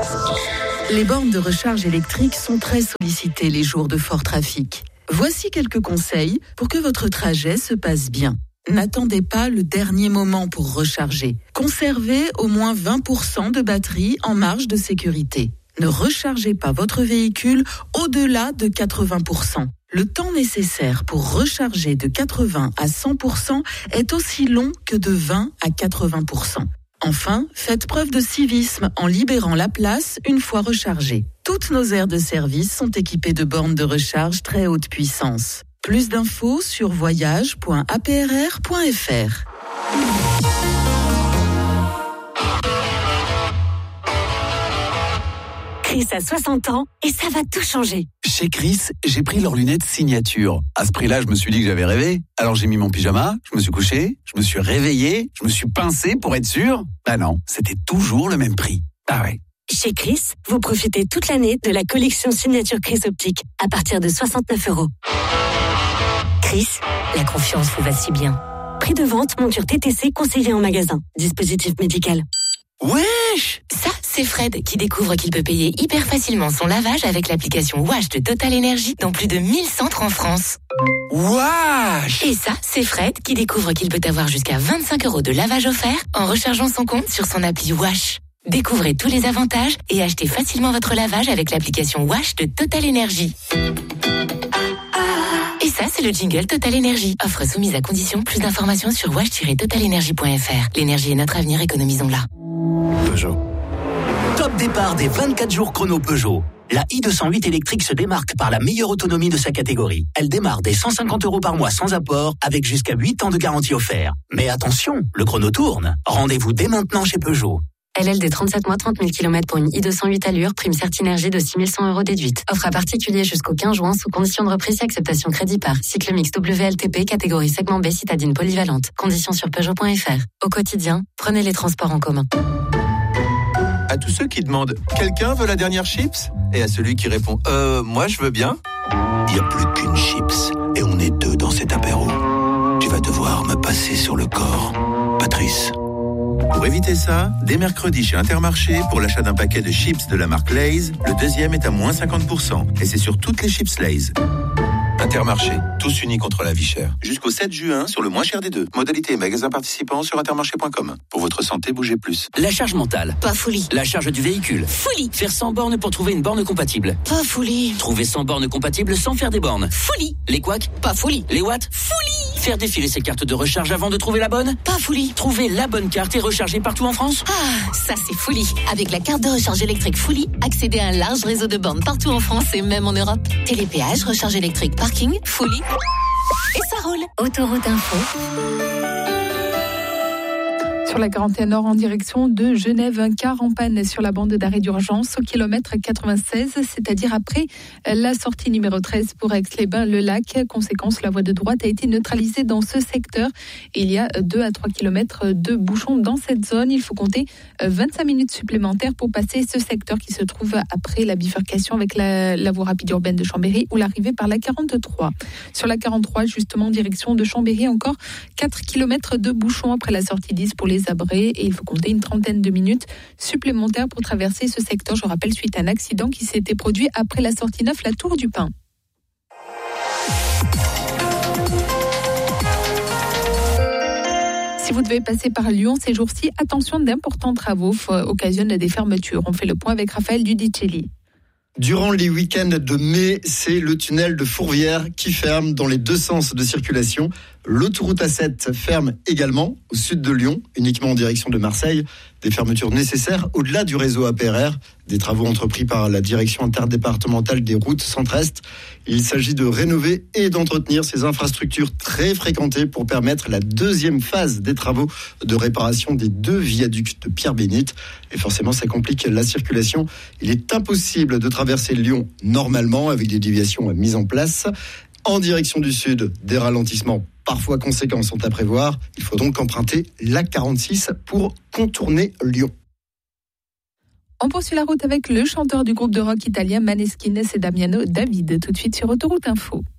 Les bornes de recharge électrique sont très sollicitées les jours de fort trafic. Voici quelques conseils pour que votre trajet se passe bien. N'attendez pas le dernier moment pour recharger. Conservez au moins 20% de batterie en marge de sécurité. Ne rechargez pas votre véhicule au-delà de 80%. Le temps nécessaire pour recharger de 80 à 100% est aussi long que de 20 à 80%. Enfin, faites preuve de civisme en libérant la place une fois rechargée. Toutes nos aires de service sont équipées de bornes de recharge très haute puissance. Plus d'infos sur voyage.aprr.fr. Chris a 60 ans et ça va tout changer. Chez Chris, j'ai pris leurs lunettes signature. À ce prix-là, je me suis dit que j'avais rêvé. Alors j'ai mis mon pyjama, je me suis couché, je me suis réveillé, je me suis pincé pour être sûr. Bah non, c'était toujours le même prix. Ah ouais. Chez Chris, vous profitez toute l'année de la collection signature Chris Optique à partir de 69 €. Chris, la confiance vous va si bien. Prix de vente, monture TTC conseillé en magasin. Dispositif médical. Wesh! Ça, c'est Fred qui découvre qu'il peut payer hyper facilement son lavage avec l'application Wash de Total Energy dans plus de 1000 centres en France. Wesh! Et ça, c'est Fred qui découvre qu'il peut avoir jusqu'à 25 € de lavage offert en rechargeant son compte sur son appli Wash. Découvrez tous les avantages et achetez facilement votre lavage avec l'application Wash de Total Energy. Et ça, c'est le jingle Total Energy. Offre soumise à condition. Plus d'informations sur wash-totalenergy.fr. L'énergie est notre avenir, économisons-la. Peugeot. Top départ des 24 jours chrono Peugeot. La i208 électrique se démarque par la meilleure autonomie de sa catégorie. Elle démarre dès 150 € par mois sans apport, avec jusqu'à 8 ans de garantie offerte. Mais attention, le chrono tourne. Rendez-vous dès maintenant chez Peugeot. LLD 37 mois, 30 000 km pour une i208 allure, prime Certinergie de 6 100 € déduite. Offre à particulier jusqu'au 15 juin sous condition de reprise et acceptation crédit par. Cycle mix WLTP, catégorie segment B, citadine polyvalente. Conditions sur Peugeot.fr. Au quotidien, prenez les transports en commun. À tous ceux qui demandent « Quelqu'un veut la dernière chips ?» et à celui qui répond « Moi je veux bien ?» Il n'y a plus qu'une chips et on est deux dans cet apéro. Tu vas devoir me passer sur le corps, Patrice. Pour éviter ça, dès mercredi chez Intermarché, pour l'achat d'un paquet de chips de la marque Lay's, le deuxième est à moins 50%. Et c'est sur toutes les chips Lay's. Intermarché, tous unis contre la vie chère. Jusqu'au 7 juin, sur le moins cher des deux. Modalité et magasin participants sur intermarché.com. Pour votre santé, bougez plus. La charge mentale. Pas folie. La charge du véhicule. Folie. Faire 100 bornes pour trouver une borne compatible. Pas folie. Trouver 100 bornes compatibles sans faire des bornes. Folie. Les couacs. Pas folie. Les watts. Folie. Faire défiler ses cartes de recharge avant de trouver la bonne. Pas folie. Trouver la bonne carte et recharger partout en France. Ah, ça c'est folie. Avec la carte de recharge électrique Folie, accédez à un large réseau de bornes partout en France et même en Europe. Télépéage, recharge électrique, parking, Folie. Et ça roule. Autoroute Info. Sur la 41 Nord en direction de Genève, un car en panne sur la bande d'arrêt d'urgence au kilomètre 96, c'est-à-dire après la sortie numéro 13 pour Aix-les-Bains-le-Lac. Conséquence, la voie de droite a été neutralisée dans ce secteur. Il y a 2 à 3 kilomètres de bouchons dans cette zone. Il faut compter 25 minutes supplémentaires pour passer ce secteur qui se trouve après la bifurcation avec la voie rapide urbaine de Chambéry ou l'arrivée par la 43. Sur la 43, justement, en direction de Chambéry, encore 4 kilomètres de bouchons après la sortie 10 pour les Abrés et il faut compter une trentaine de minutes supplémentaires pour traverser ce secteur. Je rappelle, suite à un accident qui s'était produit après la sortie 9, la Tour du Pin. Si vous devez passer par Lyon ces jours-ci, attention, d'importants travaux occasionnent des fermetures. On fait le point avec Raphaël Dudicelli. Durant les week-ends de mai, c'est le tunnel de Fourvière qui ferme dans les deux sens de circulation. L'autoroute A7 ferme également au sud de Lyon, uniquement en direction de Marseille. Des fermetures nécessaires au-delà du réseau APRR, des travaux entrepris par la direction interdépartementale des routes centre-est. Il s'agit de rénover et d'entretenir ces infrastructures très fréquentées pour permettre la deuxième phase des travaux de réparation des 2 viaducs de Pierre-Bénite. Et forcément, ça complique la circulation. Il est impossible de traverser Lyon normalement avec des déviations mises en place. En direction du sud, des ralentissements parfois conséquents sont à prévoir. Il faut donc emprunter l'A46 pour contourner Lyon. On poursuit la route avec le chanteur du groupe de rock italien Maneskin, c'est Damiano David. Tout de suite sur Autoroute Info.